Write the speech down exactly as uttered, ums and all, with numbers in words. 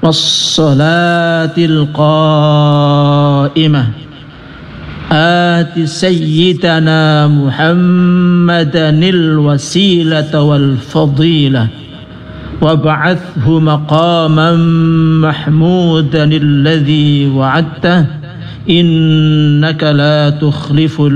والصلاة القائمة آت سيدنا محمدا الوسيلة والفضيلة وابعثه مقاما محمودا الذي وعدته إنك لا تخلف